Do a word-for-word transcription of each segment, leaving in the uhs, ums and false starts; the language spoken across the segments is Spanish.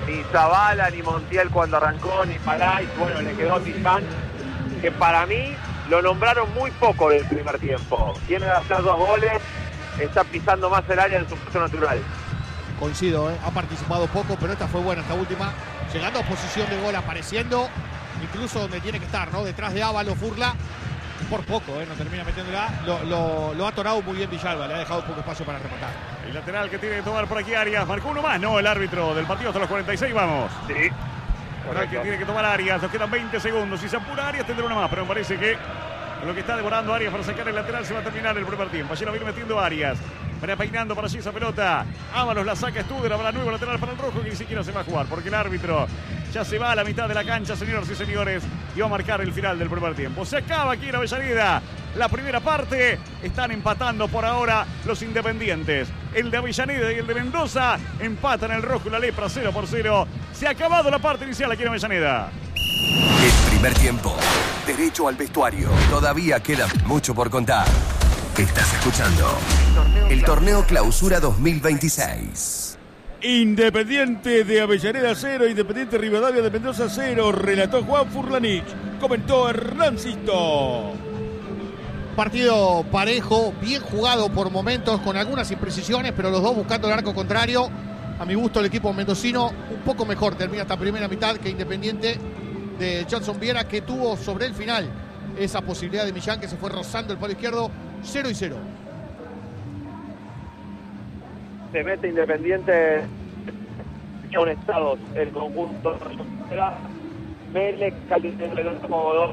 ni Zavala, ni Montiel cuando arrancó, ni Palay. Bueno, le quedó Millán, que para mí lo nombraron muy poco del primer tiempo. Tiene que hacer dos goles, está pisando más el área en su puesto natural. Coincido, ¿eh? Ha participado poco, pero esta fue buena, esta última. Llegando a posición de gol, apareciendo, incluso donde tiene que estar, ¿no? Detrás de Ávalo, Furla. Por poco, ¿eh? No termina metiéndola. Lo, lo, lo ha atorado muy bien Villalba, le ha dejado poco espacio para rematar. El lateral que tiene que tomar por aquí Arias. Marcó uno más, ¿no? El árbitro del partido hasta los cuarenta y seis, vamos. Sí. Ahora que tiene que tomar Arias, nos quedan veinte segundos. Si se apura Arias tendrá una más, pero me parece que lo que está devorando Arias para sacar el lateral se va a terminar el primer tiempo. Allí la viene metiendo Arias. Peinando para allí esa pelota. Ábalos la saca Studer, para la nueva lateral para el rojo que ni siquiera se va a jugar porque el árbitro ya se va a la mitad de la cancha, señoras y señores, y va a marcar el final del primer tiempo. Se acaba aquí en Avellaneda la primera parte. Están empatando por ahora los independientes. El de Avellaneda y el de Mendoza empatan el rojo y la lepra cero por cero. Se ha acabado la parte inicial aquí en Avellaneda. El primer tiempo. Derecho al vestuario. Todavía queda mucho por contar. Estás escuchando el Torneo Clausura dos mil veintiséis. Independiente de Avellaneda cero, Independiente Rivadavia de Mendoza cero. Relató Juan Furlanich. Comentó Hernán Sisto. Partido parejo, bien jugado por momentos, con algunas imprecisiones, pero los dos buscando el arco contrario. A mi gusto el equipo mendocino un poco mejor termina esta primera mitad que Independiente de Johnson Viera, que tuvo sobre el final esa posibilidad de Millán que se fue rozando el palo izquierdo. Cero y cero. Se mete Independiente con estados el conjunto Vélez, Calderón, como dos,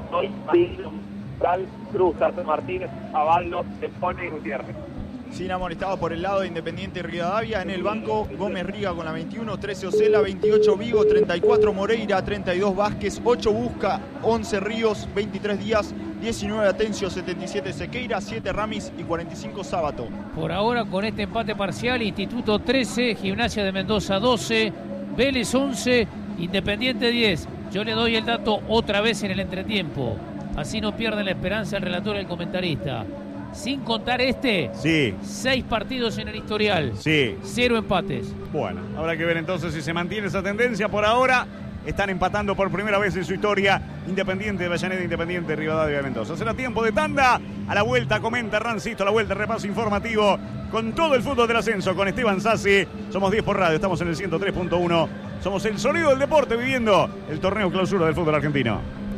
Cruz, Arturo Martínez, Avaldo, se pone Gutiérrez. Sin amonestado por el lado de Independiente y Rivadavia. En el banco, Gómez Riga con la veintiuno, trece Ocela, veintiocho Vigo, treinta y cuatro Moreira, treinta y dos Vázquez, ocho Busca, once Ríos, veintitrés Díaz, diecinueve Atencio, setenta y siete Sequeira, siete Ramis y cuarenta y cinco Sábato. Por ahora con este empate parcial, Instituto trece, Gimnasia de Mendoza doce, Vélez once, Independiente diez. Yo le doy el dato otra vez en el entretiempo. Así no pierde la esperanza el relator y el comentarista. Sin contar este, sí. Seis partidos en el historial, sí. Cero empates. Bueno, habrá que ver entonces si se mantiene esa tendencia. Por ahora están empatando por primera vez en su historia Independiente de Avellaneda, Independiente de Rivadavia de Mendoza. Será tiempo de tanda. A la vuelta comenta Rancito, a la vuelta repaso informativo con todo el fútbol del ascenso con Esteban Sassi. Somos diez por radio, estamos en el ciento tres punto uno. Somos el sonido del deporte viviendo el torneo clausura del fútbol argentino.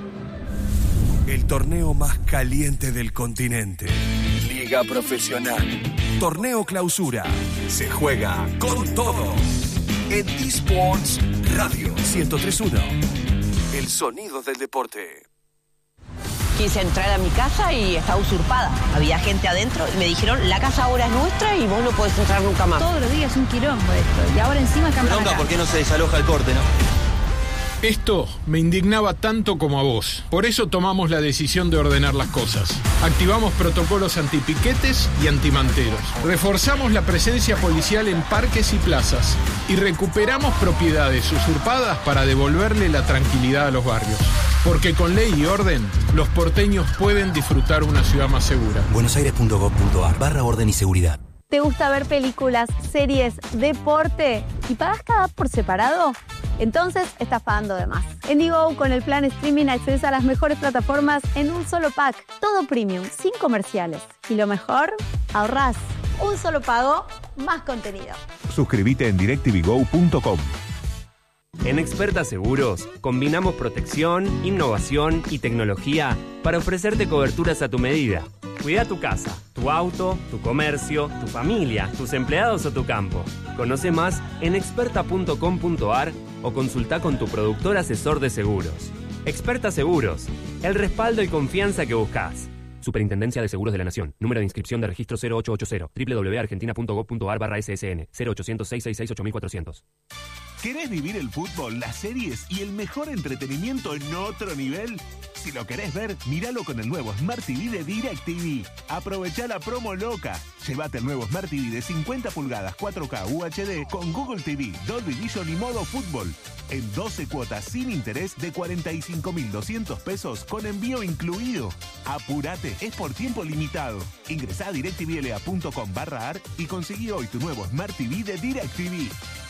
El torneo más caliente del continente. Liga Profesional. Torneo Clausura. Se juega con todo. En eSports Radio ciento tres punto uno. El sonido del deporte. Quise entrar a mi casa y estaba usurpada. Había gente adentro y me dijeron, la casa ahora es nuestra y vos no podés entrar nunca más. Todos los días es un quilombo esto. Y ahora encima campan acá. ¿Por qué no se desaloja el corte, no? Esto me indignaba tanto como a vos. Por eso tomamos la decisión de ordenar las cosas. Activamos protocolos antipiquetes y antimanteros. Reforzamos la presencia policial en parques y plazas. Y recuperamos propiedades usurpadas para devolverle la tranquilidad a los barrios. Porque con ley y orden, los porteños pueden disfrutar una ciudad más segura. buenosaires punto gov punto ar barra orden y seguridad. ¿Te gusta ver películas, series, deporte y pagas cada por separado? Entonces estás pagando de más. En Digo, con el plan streaming accedes a las mejores plataformas en un solo pack. Todo premium, sin comerciales. Y lo mejor, ahorrás. Un solo pago, más contenido. Suscríbete en direct t v go punto com. En Experta Seguros, combinamos protección, innovación y tecnología para ofrecerte coberturas a tu medida. Cuida tu casa, tu auto, tu comercio, tu familia, tus empleados o tu campo. Conoce más en experta punto com punto ar o consulta con tu productor asesor de seguros. Experta Seguros, el respaldo y confianza que buscas. Superintendencia de Seguros de la Nación. Número de inscripción de registro cero ocho ocho cero. doble u doble u doble u punto argentina punto gov punto ar barra S S N. cero ochocientos, seiscientos sesenta y seis, ocho mil cuatrocientos. ¿Querés vivir el fútbol, las series y el mejor entretenimiento en otro nivel? Si lo querés ver, míralo con el nuevo Smart T V de DirecTV. Aprovechá la promo loca. Llévate el nuevo Smart T V de cincuenta pulgadas cuatro K U H D con Google T V, Dolby Vision y modo fútbol. En doce cuotas sin interés de cuarenta y cinco mil doscientos pesos con envío incluido. Apurate, es por tiempo limitado. Ingresá a directvla punto com barra ar y conseguí hoy tu nuevo Smart T V de DirecTV.